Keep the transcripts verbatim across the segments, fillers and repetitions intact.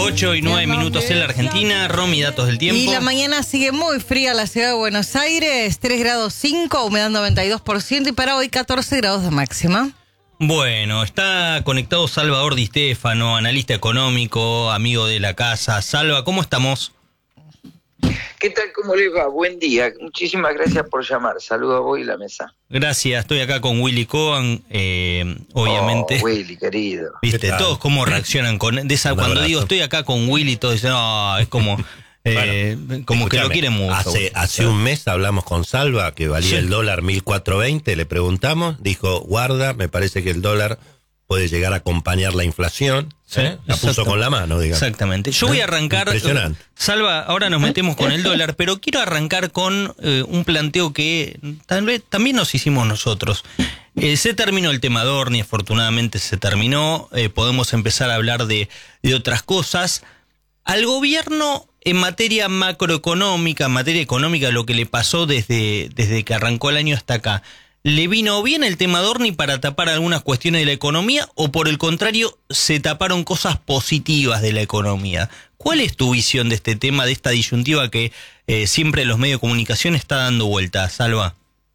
ocho y nueve minutos en la Argentina. Romy, datos del tiempo. Y la mañana sigue muy fría en la ciudad de Buenos Aires, tres grados cinco, humedad noventa y dos por ciento y para hoy catorce grados de máxima. Bueno, está conectado Salvador Di Stéfano, analista económico, amigo de la casa. Salva, ¿cómo estamos? ¿Qué tal? ¿Cómo les va? Buen día. Muchísimas gracias por llamar. Saludos a vos y la mesa. Gracias, estoy acá con Willy Cohen, eh, obviamente. Oh, Willy, querido. Viste, todos cómo reaccionan con de esa, cuando digo estoy acá con Willy, todos dicen, no, es como, eh, bueno, como que lo quieren mucho. Hace, hace un mes hablamos con Salva, que valía sí. el dólar mil cuatrocientos veinte, le preguntamos, dijo, guarda, me parece que el dólar puede llegar a acompañar la inflación. Sí, ¿eh? La puso con la mano, digamos. Exactamente. Yo voy a arrancar. Impresionante. Salva, ahora nos metemos con el dólar, pero quiero arrancar con eh, un planteo que tal vez también nos hicimos nosotros. Eh, se terminó el tema Dorni, afortunadamente se terminó. Eh, podemos empezar a hablar de, de otras cosas. Al gobierno, en materia macroeconómica, en materia económica, lo que le pasó desde, desde que arrancó el año hasta acá, ¿le vino bien el tema Dorni para tapar algunas cuestiones de la economía o por el contrario se taparon cosas positivas de la economía? ¿Cuál es tu visión de este tema, de esta disyuntiva que eh, siempre los medios de comunicación está dando vuelta, Salva?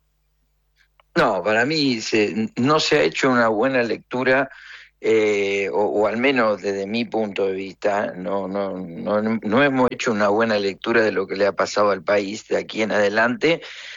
No, para mí se, no se ha hecho una buena lectura, eh, o, o al menos desde mi punto de vista, no, no, no, no hemos hecho una buena lectura de lo que le ha pasado al país de aquí en adelante,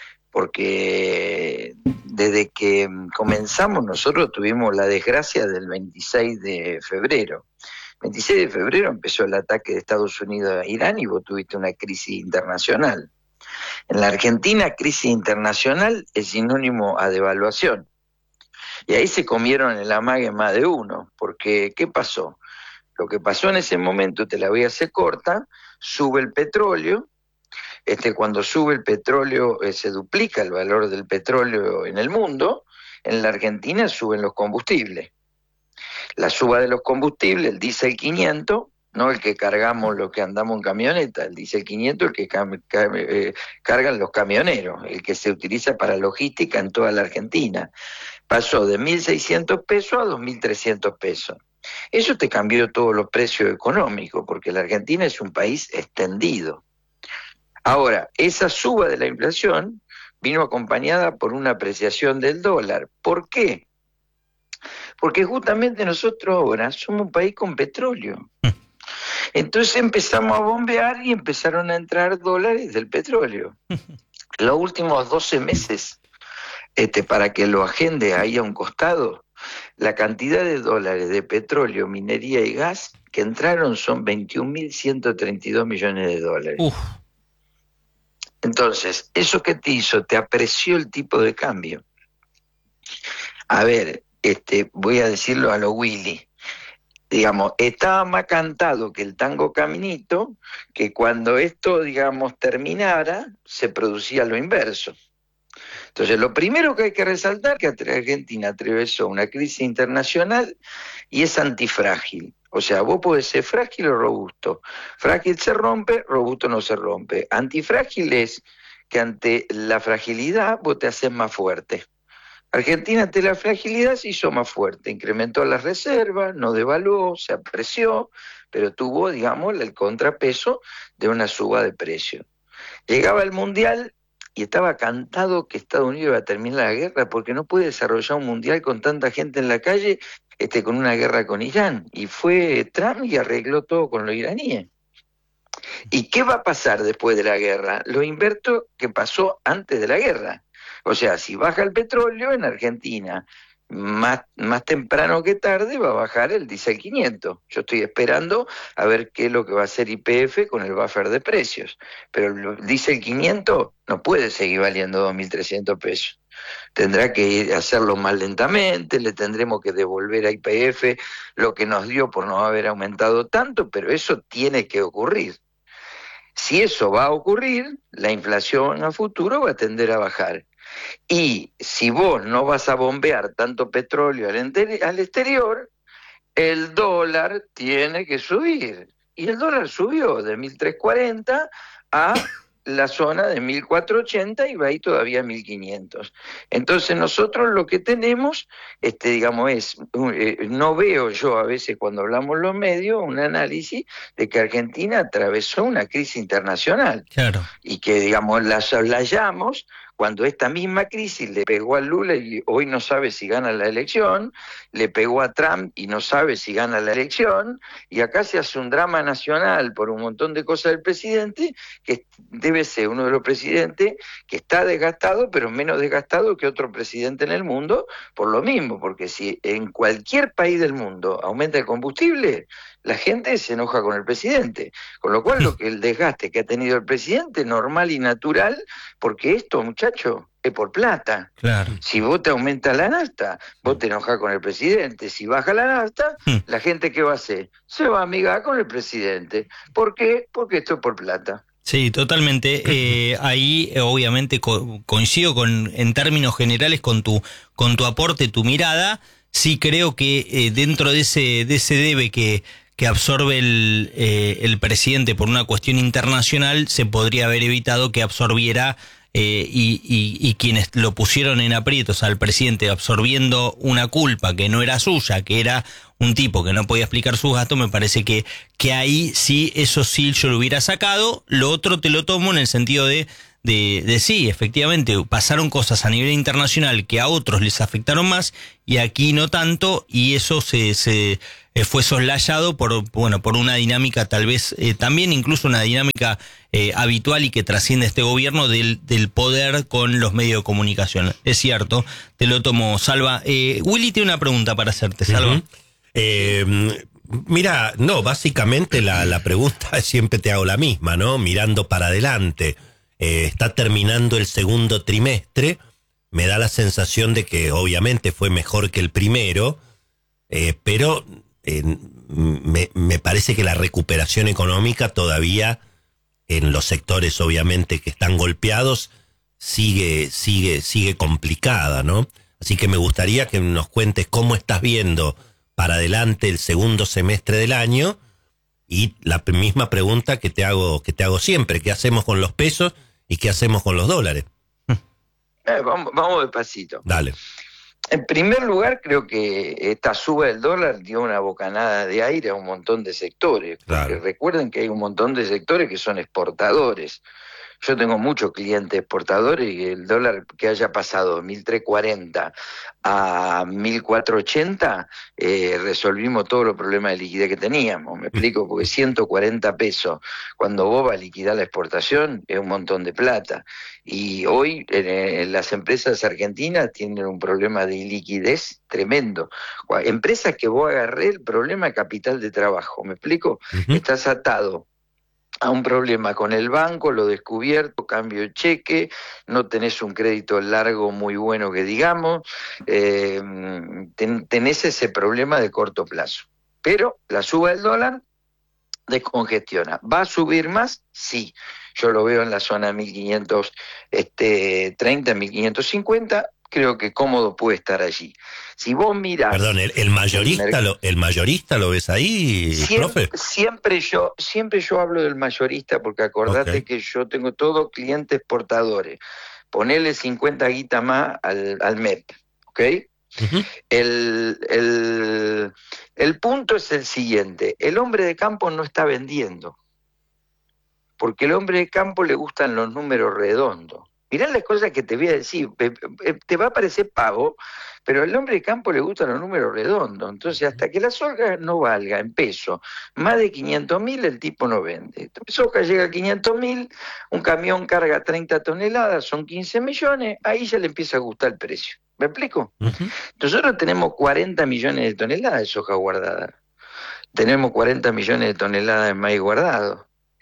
porque desde que comenzamos nosotros tuvimos la desgracia del veintiséis de febrero. veintiséis de febrero empezó el ataque de Estados Unidos a Irán y vos tuviste una crisis internacional. En la Argentina, crisis internacional es sinónimo a devaluación. Y ahí se comieron el amague más de uno, porque ¿qué pasó? Lo que pasó en ese momento, te la voy a hacer corta, sube el petróleo. Este, cuando sube el petróleo, eh, se duplica el valor del petróleo en el mundo. En la Argentina suben los combustibles. La suba de los combustibles, el diésel quinientos, no el que cargamos los que andamos en camioneta, el diésel quinientos, el que cam- cam- eh, cargan los camioneros, el que se utiliza para logística en toda la Argentina. Pasó de mil seiscientos pesos a dos mil trescientos pesos. Eso te cambió todos los precios económicos, porque la Argentina es un país extendido. Ahora, esa suba de la inflación vino acompañada por una apreciación del dólar. ¿Por qué? Porque justamente nosotros ahora somos un país con petróleo. Entonces empezamos a bombear y empezaron a entrar dólares del petróleo. Los últimos doce meses, este, para que lo agende ahí a un costado, la cantidad de dólares de petróleo, minería y gas que entraron son veintiún mil ciento treinta y dos millones de dólares. Uf. Entonces, ¿eso qué te hizo? Te apreció el tipo de cambio. A ver, este, voy a decirlo a lo Willy. Digamos, estaba más cantado que el tango Caminito, que cuando esto, digamos, terminara, se producía lo inverso. Entonces, lo primero que hay que resaltar es que Argentina atravesó una crisis internacional y es antifrágil. O sea, vos podés ser frágil o robusto. Frágil se rompe, robusto no se rompe. Antifrágil es que ante la fragilidad vos te haces más fuerte. Argentina ante la fragilidad se hizo más fuerte, incrementó las reservas, no devaluó, se apreció, pero tuvo, digamos, el contrapeso de una suba de precio. Llegaba el Mundial y estaba cantado que Estados Unidos iba a terminar la guerra porque no puede desarrollar un Mundial con tanta gente en la calle, este, con una guerra con Irán. Y fue Trump y arregló todo con los iraníes. ¿Y qué va a pasar después de la guerra? Lo inverso que pasó antes de la guerra. O sea, si baja el petróleo en Argentina, más, más temprano que tarde va a bajar el diésel quinientos. Yo estoy esperando a ver qué es lo que va a hacer Y P F con el buffer de precios. Pero el diésel quinientos no puede seguir valiendo dos mil trescientos pesos. Tendrá que hacerlo más lentamente, le tendremos que devolver a Y P F lo que nos dio por no haber aumentado tanto, pero eso tiene que ocurrir. Si eso va a ocurrir, la inflación a futuro va a tender a bajar. Y si vos no vas a bombear tanto petróleo al, enter- al exterior, el dólar tiene que subir. Y el dólar subió de mil trescientos cuarenta a la zona de mil cuatrocientos ochenta y va ahí todavía a mil quinientos. Entonces nosotros lo que tenemos, este, digamos, es, eh, no veo yo a veces cuando hablamos los medios un análisis de que Argentina atravesó una crisis internacional. Claro. Y que, digamos, la soslayamos cuando esta misma crisis le pegó a Lula y hoy no sabe si gana la elección, le pegó a Trump y no sabe si gana la elección, y acá se hace un drama nacional por un montón de cosas del presidente, que debe ser uno de los presidentes que está desgastado, pero menos desgastado que otro presidente en el mundo, por lo mismo, porque si en cualquier país del mundo aumenta el combustible, la gente se enoja con el presidente, con lo cual lo que el desgaste que ha tenido el presidente es normal y natural, porque esto, muchacho, es por plata. Claro. Si vos te aumentas la nafta, vos te enojas con el presidente. Si baja la nafta, Hmm. la gente ¿qué va a hacer? Se va a amigar con el presidente. ¿Por qué? Porque esto es por plata. Sí, totalmente. Eh, ahí eh, obviamente co coincido con, en términos generales con tu, con tu aporte, tu mirada. Sí creo que eh, dentro de ese, de ese debe que, que absorbe el, eh, el presidente por una cuestión internacional, se podría haber evitado que absorbiera eh, y, y, y quienes lo pusieron en aprietos al presidente absorbiendo una culpa que no era suya, que era un tipo que no podía explicar sus gastos. Me parece que, que ahí sí, eso sí yo lo hubiera sacado. Lo otro te lo tomo en el sentido de, de, de sí, efectivamente, pasaron cosas a nivel internacional que a otros les afectaron más y aquí no tanto, y eso se, se eh, fue soslayado por, bueno, por una dinámica tal vez, eh, también incluso una dinámica eh, habitual y que trasciende este gobierno del, del poder con los medios de comunicación. Es cierto, te lo tomo, Salva. Eh, Willy tiene una pregunta para hacerte, Salva. Uh-huh. Eh, mira, no, básicamente la, la pregunta siempre te hago la misma, ¿no? Mirando para adelante, eh, está terminando el segundo trimestre, me da la sensación de que obviamente fue mejor que el primero, eh, pero eh, me, me parece que la recuperación económica todavía en los sectores obviamente que están golpeados sigue, sigue, sigue complicada, ¿no? Así que me gustaría que nos cuentes cómo estás viendo para adelante el segundo semestre del año, y la misma pregunta que te hago que te hago siempre: ¿qué hacemos con los pesos y qué hacemos con los dólares? Eh, vamos, vamos despacito. Dale. En primer lugar, creo que esta suba del dólar dio una bocanada de aire a un montón de sectores. Porque Claro. recuerden que hay un montón de sectores que son exportadores. Yo tengo muchos clientes exportadores y el dólar que haya pasado de mil trescientos cuarenta a mil cuatrocientos ochenta, eh, resolvimos todos los problemas de liquidez que teníamos. Me explico, porque ciento cuarenta pesos cuando vos vas a liquidar la exportación es un montón de plata. Y hoy eh, las empresas argentinas tienen un problema de iliquidez tremendo. Empresas que vos agarré el problema de capital de trabajo, ¿me explico? Uh-huh. Estás atado a un problema con el banco, lo descubierto, cambio de cheque, no tenés un crédito largo muy bueno que digamos, eh, ten, tenés ese problema de corto plazo. Pero la suba del dólar descongestiona. ¿Va a subir más? Sí. Yo lo veo en la zona mil quinientos treinta, mil quinientos cincuenta, creo que cómodo puede estar allí. Si vos mirás... Perdón, ¿el, el mayorista lo, el mayorista lo ves ahí, siempre, profe? Siempre yo, siempre yo hablo del mayorista, porque acordate Okay. que yo tengo todos clientes portadores. Ponele cincuenta guitas más al, al M E P, ¿ok? Uh-huh. El, el, el punto es el siguiente: el hombre de campo no está vendiendo, porque el hombre de campo le gustan los números redondos. Mirá las cosas que te voy a decir, te va a parecer pavo, pero al hombre de campo le gustan los números redondos. Entonces, hasta que la soja no valga en peso más de quinientos mil, el tipo no vende. La soja llega a quinientos mil, un camión carga treinta toneladas, son quince millones, ahí ya le empieza a gustar el precio. ¿Me explico? Uh-huh. Nosotros tenemos cuarenta millones de toneladas de soja guardada. Tenemos cuarenta millones de toneladas de maíz guardado.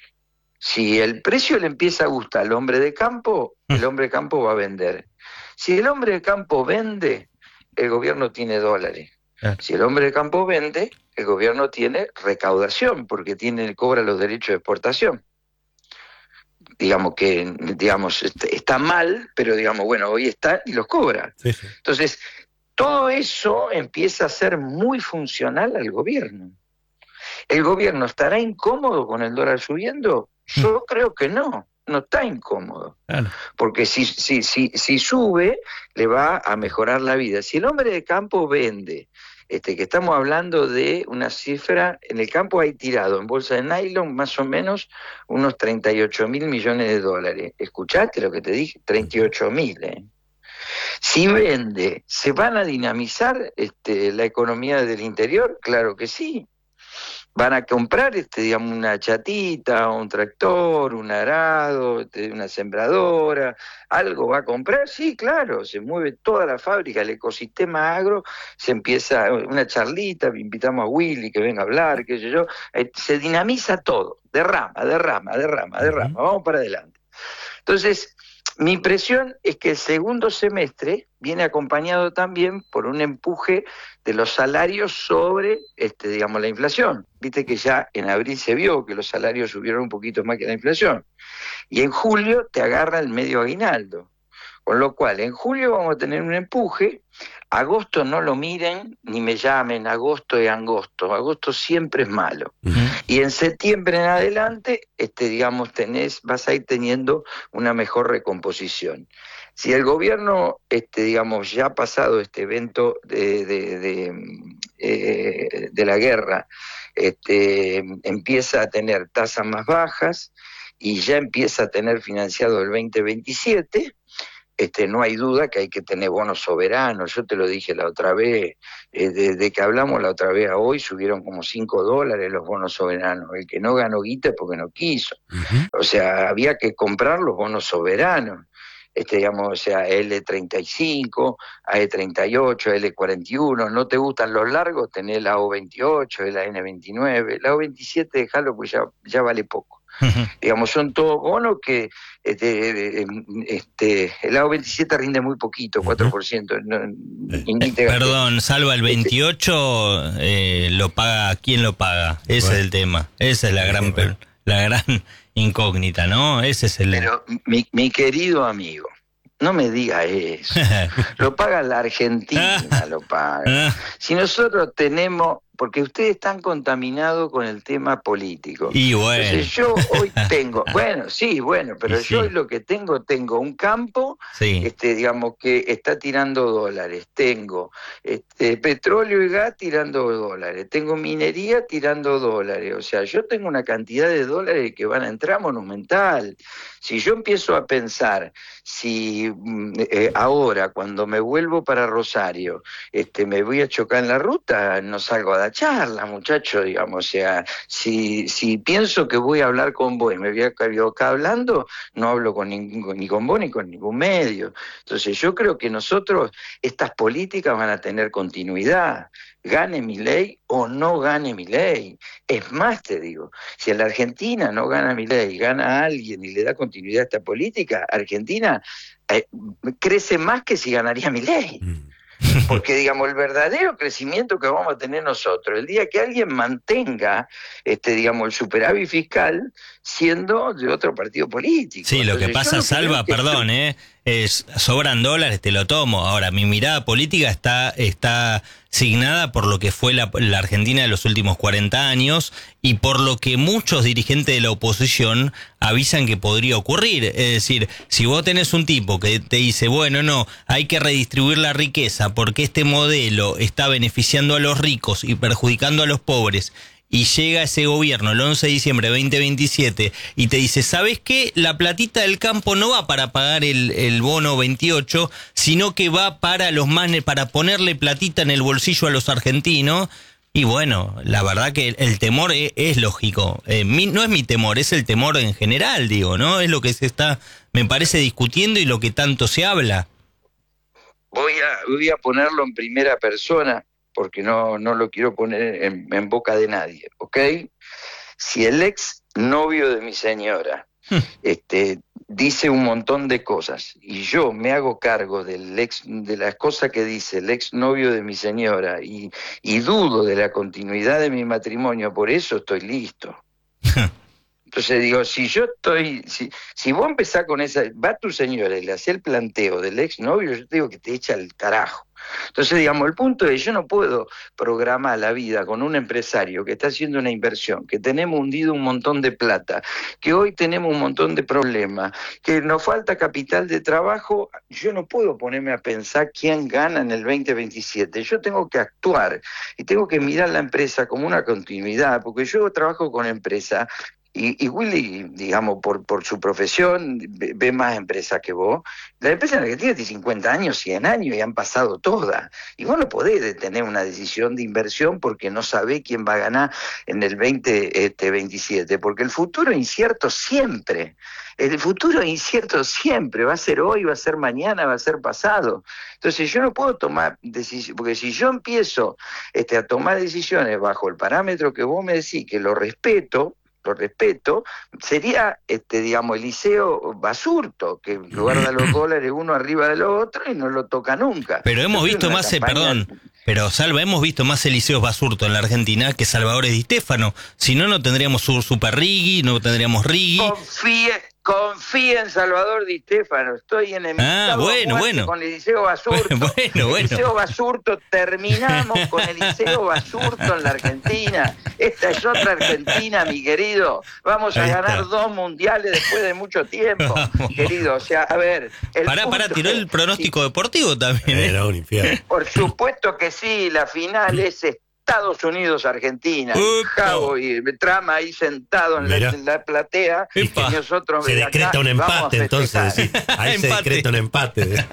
Si el precio le empieza a gustar al hombre de campo, el hombre de campo va a vender. Si el hombre de campo vende, el gobierno tiene dólares. Claro. Si el hombre de campo vende, el gobierno tiene recaudación, porque tiene, cobra los derechos de exportación. Digamos que, digamos, está mal, pero digamos, bueno, hoy está y los cobra. Sí, sí. Entonces, todo eso empieza a ser muy funcional al gobierno. ¿El gobierno estará incómodo con el dólar subiendo? Yo creo que no. no está incómodo. Claro. Porque si, si, si, si sube, le va a mejorar la vida. Si el hombre de campo vende, este, que estamos hablando de una cifra, en el campo hay tirado en bolsa de nylon más o menos unos treinta y ocho mil millones de dólares. ¿Escuchaste lo que te dije? treinta y ocho mil, ¿eh? Si vende, ¿se van a dinamizar este, la economía del interior? Claro que sí. Van a comprar, este, digamos, una chatita, un tractor, un arado, este, una sembradora, algo va a comprar, sí, claro, se mueve toda la fábrica, el ecosistema agro, se empieza una charlita, invitamos a Willy que venga a hablar, qué sé yo, eh, se dinamiza todo, derrama, derrama, derrama, derrama, vamos para adelante. Entonces, mi impresión es que el segundo semestre viene acompañado también por un empuje de los salarios sobre, este, digamos, la inflación. Viste que ya en abril se vio que los salarios subieron un poquito más que la inflación. Y en julio te agarra el medio aguinaldo. Con lo cual, en julio vamos a tener un empuje. Agosto no lo miren ni me llamen, agosto es angosto. Agosto siempre es malo. Uh-huh. Y en septiembre en adelante, este, digamos, tenés, vas a ir teniendo una mejor recomposición. Si el gobierno, este, digamos, ya ha pasado este evento de, de, de, eh, de la guerra, este, empieza a tener tasas más bajas y ya empieza a tener financiado el veinte veintisiete, Este, no hay duda que hay que tener bonos soberanos. Yo te lo dije la otra vez, eh, desde que hablamos la otra vez a hoy subieron como cinco dólares los bonos soberanos. El que no ganó guita es porque no quiso. Uh-huh. O sea, había que comprar los bonos soberanos. Este, digamos, o sea, L treinta y cinco, A E treinta y ocho, L cuarenta y uno, no te gustan los largos, tenés la O veintiocho, la N veintinueve, la O veintisiete dejalo pues ya, ya vale poco. Uh-huh. Digamos, son todos bonos que este, este, el A O veintisiete rinde muy poquito, cuatro por ciento. No, eh, perdón, Salva, el veintiocho eh, lo paga, ¿quién lo paga? Ese bueno. es el tema, esa es la gran, bueno. la gran incógnita, ¿no? Ese es el... Pero, mi, mi querido amigo, no me diga eso. Lo paga la Argentina, lo paga. Si nosotros tenemos... Porque ustedes están contaminados con el tema político. Y bueno. Entonces yo hoy tengo, bueno, sí, bueno, pero sí. yo hoy lo que tengo, tengo un campo, sí. este, digamos, que está tirando dólares. Tengo este, petróleo y gas tirando dólares. Tengo minería tirando dólares. O sea, yo tengo una cantidad de dólares que van a entrar monumental. Si yo empiezo a pensar, si eh, ahora, cuando me vuelvo para Rosario, este, me voy a chocar en la ruta, no salgo a dar charla, muchacho, digamos, o sea, si, si pienso que voy a hablar con vos y me voy a equivocar hablando, no hablo con ningún, ni con vos ni con ningún medio. Entonces yo creo que nosotros, estas políticas van a tener continuidad, gane Milei o no gane Milei. Es más, te digo, si en la Argentina no gana Milei, gana a alguien y le da continuidad a esta política, Argentina eh, crece más que si ganaría Milei. Porque, digamos, el verdadero crecimiento que vamos a tener nosotros, el día que alguien mantenga, este, digamos, el superávit fiscal siendo de otro partido político. Sí, lo Entonces, que pasa, lo Salva, que perdón, yo... eh, es, sobran dólares, te lo tomo. Ahora, mi mirada política está, está signada por lo que fue la, la Argentina de los últimos cuarenta años y por lo que muchos dirigentes de la oposición avisan que podría ocurrir. Es decir, si vos tenés un tipo que te dice, bueno, no, hay que redistribuir la riqueza porque este modelo está beneficiando a los ricos y perjudicando a los pobres, y llega ese gobierno el once de diciembre de veinte veintisiete y te dice, ¿sabes qué? La platita del campo no va para pagar el, el bono veintiocho, sino que va para los más, para ponerle platita en el bolsillo a los argentinos. Y bueno, la verdad que el, el temor es, es lógico. Eh, mi, no es mi temor, es el temor en general, digo, ¿no? Es lo que se está, me parece, discutiendo y lo que tanto se habla. Voy a, voy a ponerlo en primera persona, porque no, no lo quiero poner en, en boca de nadie, ¿ok? Si el ex novio de mi señora este, dice un montón de cosas y yo me hago cargo del ex, de las cosas que dice el ex novio de mi señora y, y dudo de la continuidad de mi matrimonio, por eso estoy listo. Entonces digo, si yo estoy, si, si vos empezás con esa, va tu señora y le hace el planteo del exnovio, yo te digo que te echa el carajo. Entonces, digamos, el punto es, yo no puedo programar la vida con un empresario que está haciendo una inversión, que tenemos hundido un montón de plata, que hoy tenemos un montón de problemas, que nos falta capital de trabajo. Yo no puedo ponerme a pensar quién gana en el veinte veintisiete. Yo tengo que actuar y tengo que mirar la empresa como una continuidad, porque yo trabajo con empresas. Y, y Willy, digamos, por, por su profesión, ve, ve más empresas que vos. La empresa en Argentina tiene cincuenta años, cien años y han pasado todas. Y vos no podés detener una decisión de inversión porque no sabés quién va a ganar en el veinte veintisiete, porque el futuro es incierto siempre. El futuro es incierto siempre, va a ser hoy, va a ser mañana, va a ser pasado. Entonces yo no puedo tomar decisiones, porque si yo empiezo este, a tomar decisiones bajo el parámetro que vos me decís, que lo respeto, lo respeto, sería, este, digamos, Eliseo Basurto, que guarda los dólares uno arriba de los otros y no lo toca nunca. Pero hemos Entonces, visto más, campaña... perdón, pero Salva, hemos visto más Eliseos Basurto en la Argentina que Salvador Di Stéfano. Si no, no tendríamos Super Riggi, no tendríamos Riggi. Confíe, confíe en Salvador Di Stéfano. Estoy enemistado ah, bueno, bueno. con Eliseo Basurto. Bueno, bueno. Eliseo Basurto, terminamos con Eliseo Basurto en la Argentina. Esta es otra Argentina, mi querido. Vamos a Ahí ganar está. dos mundiales después de mucho tiempo, querido. O sea, a ver... El Pará, pará, punto tiró es- el pronóstico deportivo también. ¿eh? Era un infierno. Por supuesto que sí, la final es Estados Unidos-Argentina. Upa. Javo y Trama ahí sentado en la, Mirá. en la platea. Epa. Y nosotros Se de acá decreta un vamos a empate, entonces. festejar. sí. Ahí se Empate. decreta un empate.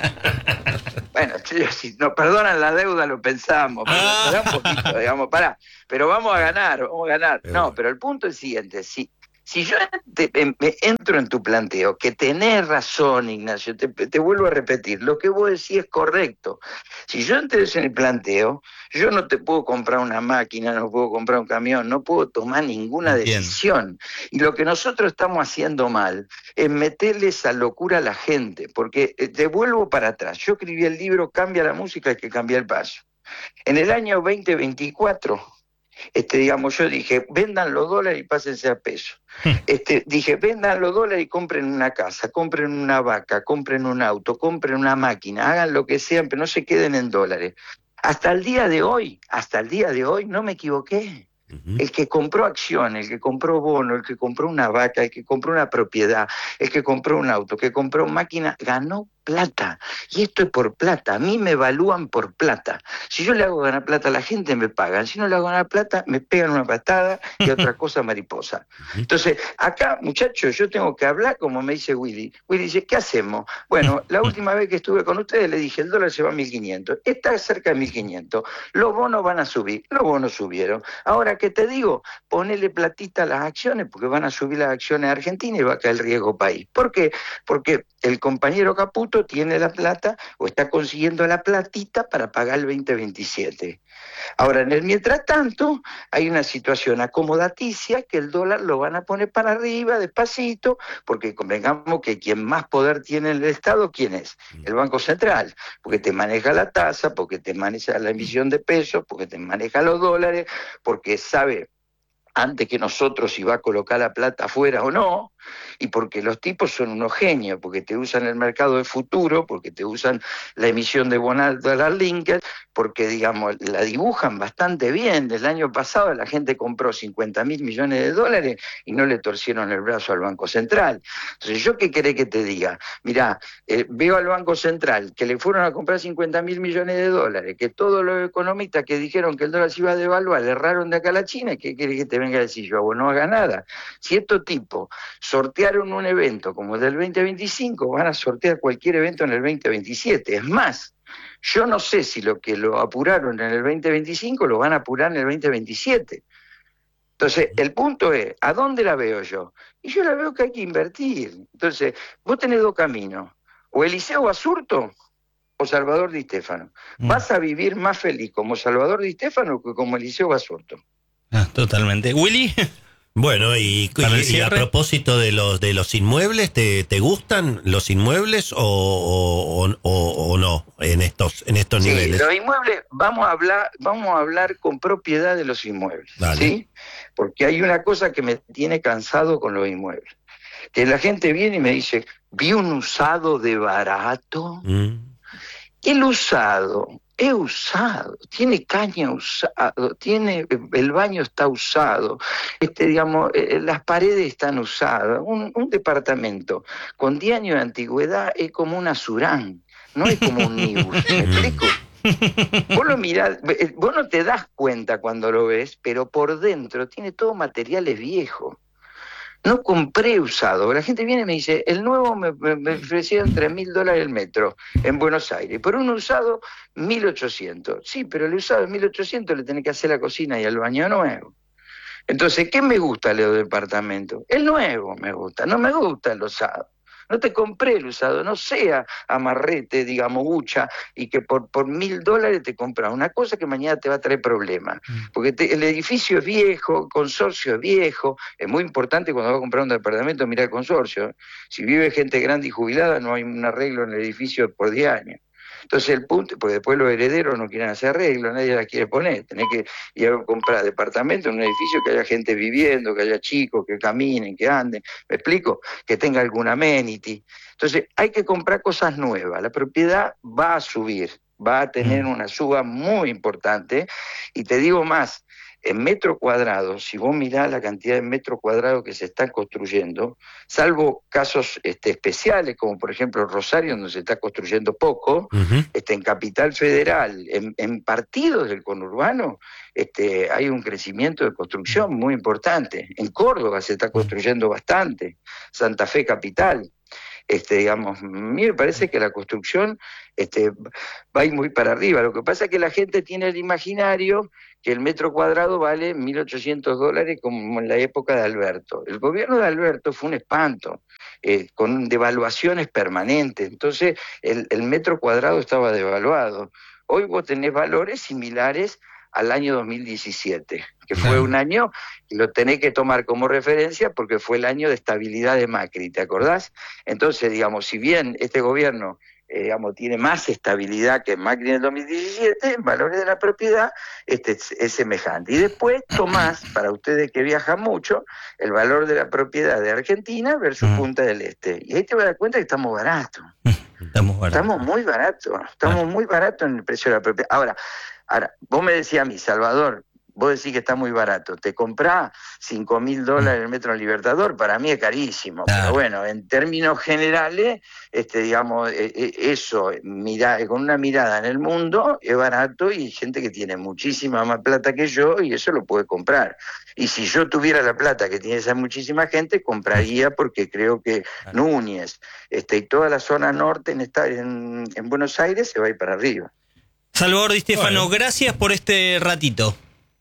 Bueno, si, si nos perdonan la deuda lo pensamos, pero Ah. pará un poquito, digamos, pará, pero vamos a ganar, vamos a ganar. Pero No, bueno. pero el punto es el siguiente, si, si yo te- em- me entro en tu planteo, que tenés razón, Ignacio, te, te vuelvo a repetir, lo que vos decís es correcto. Si yo entro en el planteo, yo no te puedo comprar una máquina, no puedo comprar un camión, no puedo tomar ninguna Entiendo. decisión. Y lo que nosotros estamos haciendo mal es meterle esa locura a la gente, porque eh, te vuelvo para atrás. Yo escribí el libro Cambia la música, hay que cambiar el paso. En el año veinte veinticuatro, este, digamos, yo dije, vendan los dólares y pásense a peso. Este, dije, vendan los dólares y compren una casa, compren una vaca, compren un auto, compren una máquina, hagan lo que sean, pero no se queden en dólares. Hasta el día de hoy, hasta el día de hoy, no me equivoqué. Ujú. El que compró acciones, el que compró bono, el que compró una vaca, el que compró una propiedad, el que compró un auto, el que compró máquina, ganó plata. Y esto es por plata. A mí me evalúan por plata. Si yo le hago ganar plata a la gente, me pagan. Si no le hago ganar plata, me pegan una patada y otra cosa mariposa. Entonces, acá, muchachos, yo tengo que hablar como me dice Willy. Willy dice, ¿qué hacemos? Bueno, la última vez que estuve con ustedes le dije, el dólar se va a mil quinientos. Está cerca de mil quinientos. Los bonos van a subir. Los bonos subieron. Ahora, ¿qué te digo? Ponele platita a las acciones porque van a subir las acciones de Argentina y va a caer el riesgo país. ¿Por qué? Porque el compañero Caputo tiene la plata o está consiguiendo la platita para pagar el veinte veintisiete. Ahora, en el mientras tanto, hay una situación acomodaticia que el dólar lo van a poner para arriba despacito, porque convengamos que quien más poder tiene en el Estado, ¿quién es? El Banco Central, porque te maneja la tasa, porque te maneja la emisión de pesos, porque te maneja los dólares, porque sabe antes que nosotros si va a colocar la plata afuera o no, y porque los tipos son unos genios, porque te usan el mercado de futuro, porque te usan la emisión de Bonadar Linker, porque, digamos, la dibujan bastante bien. Del año pasado la gente compró cincuenta mil millones de dólares y no le torcieron el brazo al Banco Central. Entonces, ¿yo qué querés que te diga? Mirá, eh, veo al Banco Central que le fueron a comprar cincuenta mil millones de dólares, que todos los economistas que dijeron que el dólar se iba a devaluar le erraron de acá a la China. ¿Qué querés que te venga a decir yo? Vos no haga nada. Si estos tipos sortearon un evento como el del veinte veinticinco, van a sortear cualquier evento en el veinte veintisiete. Es más, yo no sé si lo que lo apuraron en el veinte veinticinco lo van a apurar en el veinte veintisiete. Entonces, el punto es, ¿a dónde la veo yo? Y yo la veo que hay que invertir. Entonces, vos tenés dos caminos, o Eliseo Basurto o Salvador Di Stéfano. Mm. Vas a vivir más feliz como Salvador Di Stéfano que como Eliseo Basurto. Ah, totalmente. Willy. Bueno, y, y, y a propósito de los de los inmuebles, ¿te, te gustan los inmuebles o, o, o, o no en estos en estos sí, niveles? Los inmuebles, vamos a hablar, vamos a hablar con propiedad de los inmuebles, Dale. ¿sí? Porque hay una cosa que me tiene cansado con los inmuebles, que la gente viene y me dice, vi un usado de barato. Mm. El usado es usado, tiene caña usado, tiene, el baño está usado, este, digamos, eh, las paredes están usadas. Un, un departamento con diez años de antigüedad es como una Surán, no es como un Nibus, ¿me explico? Vos lo mirás, vos no te das cuenta cuando lo ves, pero por dentro tiene todo materiales viejos. No compré usado. La gente viene y me dice, el nuevo me, me, me ofrecieron tres mil dólares el metro en Buenos Aires, por un usado mil ochocientos. Sí, pero el usado de mil ochocientos le tenés que hacer la cocina y el baño nuevo. Entonces, ¿qué me gusta, Leo, del departamento? El nuevo me gusta, no me gusta el usado. No te compré el usado, no sea amarrete, digamos, hucha, y que por por mil dólares te compras una cosa que mañana te va a traer problemas. Porque te, el edificio es viejo, el consorcio es viejo, es muy importante cuando vas a comprar un departamento mirar el consorcio. Si vive gente grande y jubilada, no hay un arreglo en el edificio por diez años. Entonces el punto, porque después los herederos no quieren hacer arreglo, nadie la quiere poner, tenés que ir a comprar departamento en un edificio que haya gente viviendo, que haya chicos, que caminen, que anden, ¿me explico? Que tenga algún amenity. Entonces hay que comprar cosas nuevas, la propiedad va a subir, va a tener una suba muy importante, y te digo más, en metro cuadrado, si vos mirás la cantidad de metros cuadrados que se están construyendo, salvo casos este, especiales, como por ejemplo Rosario, donde se está construyendo poco, uh-huh. este, en Capital Federal, en, en partidos del conurbano, este, hay un crecimiento de construcción muy importante. En Córdoba se está construyendo bastante, Santa Fe Capital. Este, digamos, a mí me parece que la construcción este, va a ir muy para arriba. Lo que pasa es que la gente tiene el imaginario que el metro cuadrado vale mil ochocientos dólares como en la época de Alberto. El gobierno de Alberto fue un espanto, eh, con devaluaciones permanentes. Entonces el, el metro cuadrado estaba devaluado. Hoy vos tenés valores similares al año dos mil diecisiete, que fue un año que lo tenés que tomar como referencia porque fue el año de estabilidad de Macri, ¿te acordás? Entonces, digamos, si bien este gobierno eh, digamos, tiene más estabilidad que Macri en el dos mil diecisiete, en valores de la propiedad este, es, es semejante. Y después tomás, para ustedes que viajan mucho, el valor de la propiedad de Argentina versus mm. Punta del Este. Y ahí te vas a dar cuenta que estamos baratos. Estamos baratos. Estamos muy baratos, estamos muy baratos en el precio de la propiedad. Ahora, Ahora, vos me decías a mí, Salvador, vos decís que está muy barato, te comprás cinco mil dólares el metro Libertador, para mí es carísimo, claro. Pero bueno, en términos generales, este, digamos, eh, eso, mira, con una mirada en el mundo, es barato y hay gente que tiene muchísima más plata que yo y eso lo puede comprar. Y si yo tuviera la plata que tiene esa muchísima gente, compraría porque creo que claro. Núñez este, y toda la zona norte en, esta, en, en Buenos Aires se va a ir para arriba. Salvador Di Stefano, bueno. Gracias por este ratito.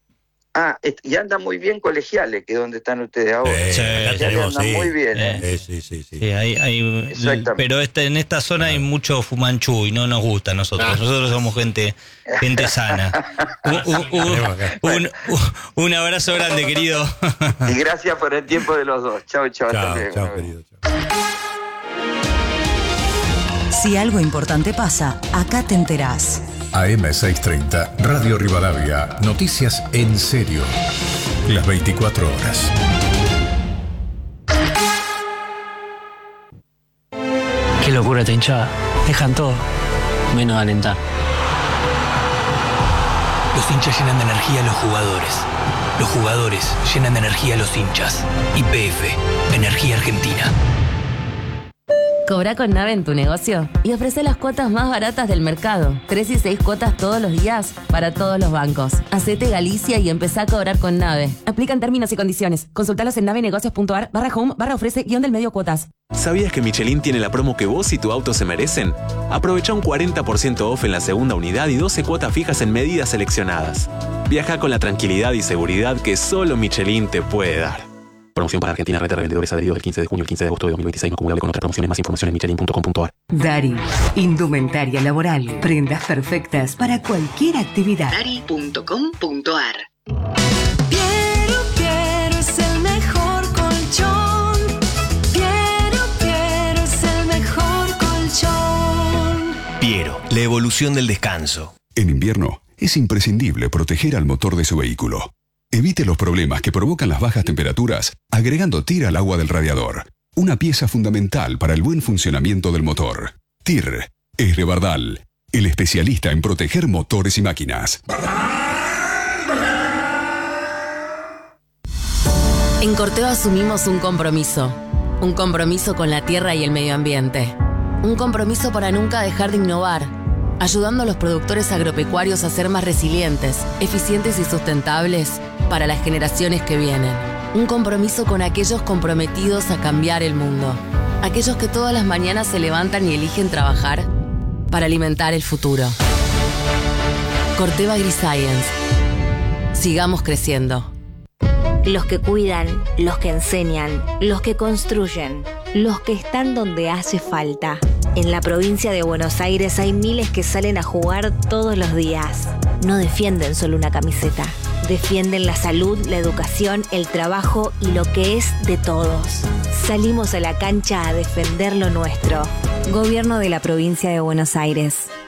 Ah, y anda muy bien Colegiales, que es donde están ustedes ahora. Eh, sí, ya tenemos, andan sí. muy bien, ¿eh? ¿eh? Sí, sí, sí. sí hay, hay, pero este, en esta zona hay mucho fumanchú y no nos gusta a nosotros. Nosotros somos gente gente sana. un, un, un, un, un abrazo grande, querido. Y gracias por el tiempo de los dos. Chao, chao. Chao, chao, querido. Chao. Si algo importante pasa, acá te enterás. A M seiscientos treinta, Radio Rivadavia, noticias en serio, las veinticuatro horas. Qué locura esta hinchada, dejan todo, menos alentar. Los hinchas llenan de energía a los jugadores, los jugadores llenan de energía a los hinchas. Y P F, Energía Argentina. Cobra con Nave en tu negocio y ofrece las cuotas más baratas del mercado. Tres y seis cuotas todos los días para todos los bancos. Hacete Galicia y empezá a cobrar con Nave. Aplican términos y condiciones. Consultalos en navenegocios.ar barra home barra ofrece guión del medio cuotas. ¿Sabías que Michelin tiene la promo que vos y tu auto se merecen? Aprovecha un cuarenta por ciento off en la segunda unidad y doce cuotas fijas en medidas seleccionadas. Viaja con la tranquilidad y seguridad que solo Michelin te puede dar. Promoción para Argentina, red de revendedores adheridos del quince de junio al quince de agosto de dos mil veintiséis, no acumulable con otras promociones. Más información en michelin punto com punto a r. Dari, indumentaria laboral, prendas perfectas para cualquier actividad. Dari punto com punto a r. Quiero, quiero es el mejor. la evolución del descanso. En invierno, es imprescindible proteger al motor de su vehículo. Evite los problemas que provocan las bajas temperaturas agregando T I R al agua del radiador. Una pieza fundamental para el buen funcionamiento del motor. T I R es Revardal, el especialista en proteger motores y máquinas. En Corteva asumimos un compromiso. Un compromiso con la tierra y el medio ambiente. Un compromiso para nunca dejar de innovar, ayudando a los productores agropecuarios a ser más resilientes, eficientes y sustentables para las generaciones que vienen. Un compromiso con aquellos comprometidos a cambiar el mundo. Aquellos que todas las mañanas se levantan y eligen trabajar para alimentar el futuro. Corteva AgriScience. Sigamos creciendo. Los que cuidan, los que enseñan, los que construyen, los que están donde hace falta. En la provincia de Buenos Aires hay miles que salen a jugar todos los días. No defienden solo una camiseta. Defienden la salud, la educación, el trabajo y lo que es de todos. Salimos a la cancha a defender lo nuestro. Gobierno de la provincia de Buenos Aires.